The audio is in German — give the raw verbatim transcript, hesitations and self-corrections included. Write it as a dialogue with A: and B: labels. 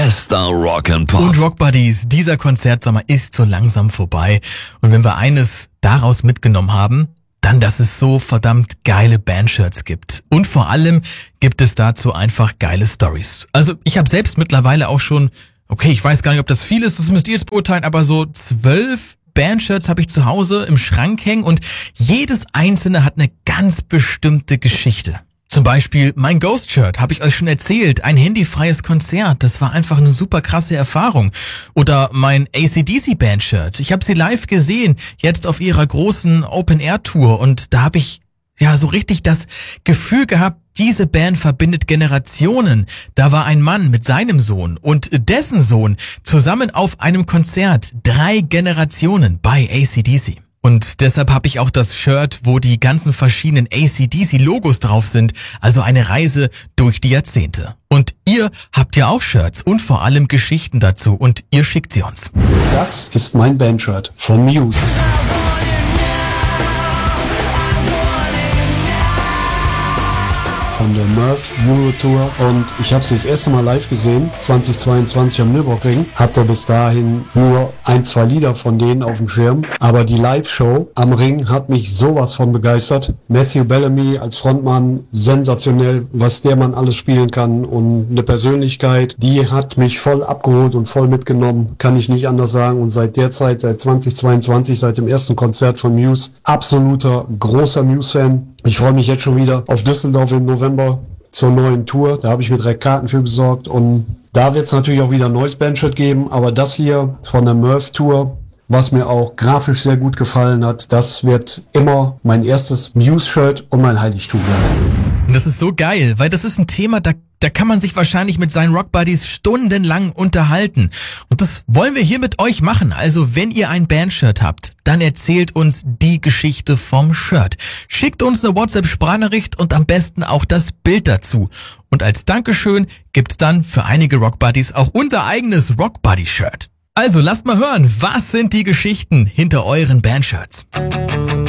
A: Bester Rock and Pop.
B: Und Rock Buddies, dieser Konzertsommer ist so langsam vorbei. Und wenn wir eines daraus mitgenommen haben, dann, dass es so verdammt geile Bandshirts gibt. Und vor allem gibt es dazu einfach geile Stories. Also ich habe selbst mittlerweile auch schon, okay, ich weiß gar nicht, ob das viel ist, das müsst ihr jetzt beurteilen, aber so zwölf Bandshirts habe ich zu Hause im Schrank hängen und jedes einzelne hat eine ganz bestimmte Geschichte. Zum Beispiel mein Ghost-Shirt, habe ich euch schon erzählt, ein handyfreies Konzert, das war einfach eine super krasse Erfahrung. Oder mein A C D C-Band-Shirt, ich habe sie live gesehen, jetzt auf ihrer großen Open-Air-Tour und da habe ich ja so richtig das Gefühl gehabt, diese Band verbindet Generationen. Da war ein Mann mit seinem Sohn und dessen Sohn zusammen auf einem Konzert, drei Generationen bei A C D C. Und deshalb habe ich auch das Shirt, wo die ganzen verschiedenen A C D C-Logos drauf sind, also eine Reise durch die Jahrzehnte. Und ihr habt ja auch Shirts und vor allem Geschichten dazu und ihr schickt sie uns.
C: Das ist mein Bandshirt von Muse. Von der Murph Euro Tour und ich habe sie das erste Mal live gesehen, zweitausendzweiundzwanzig am Nürburgring. Hatte bis dahin nur ein, zwei Lieder von denen auf dem Schirm, aber die Live-Show am Ring hat mich sowas von begeistert. Matthew Bellamy als Frontmann, sensationell, was der Mann alles spielen kann und eine Persönlichkeit, die hat mich voll abgeholt und voll mitgenommen, kann ich nicht anders sagen. Und seit der Zeit, seit zweitausendzweiundzwanzig, seit dem ersten Konzert von Muse, absoluter großer Muse-Fan. Ich freue mich jetzt schon wieder auf Düsseldorf im November zur neuen Tour. Da habe ich mir drei Karten für besorgt und da wird es natürlich auch wieder ein neues Bandshirt geben. Aber das hier von der Murph Tour, was mir auch grafisch sehr gut gefallen hat, das wird immer mein erstes Muse-Shirt und mein Heiligtum werden.
B: Das ist so geil, weil das ist ein Thema, da Da kann man sich wahrscheinlich mit seinen Rock Buddies stundenlang unterhalten. Und das wollen wir hier mit euch machen. Also wenn ihr ein Bandshirt habt, dann erzählt uns die Geschichte vom Shirt. Schickt uns eine WhatsApp-Sprachnachricht und am besten auch das Bild dazu. Und als Dankeschön gibt's dann für einige Rock Buddies auch unser eigenes Rock Buddy-Shirt. Also lasst mal hören, was sind die Geschichten hinter euren Bandshirts?